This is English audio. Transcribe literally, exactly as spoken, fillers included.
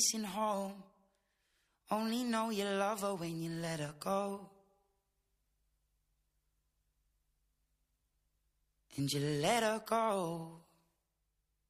missing home. Only know you love her when you let her go. And you let her go.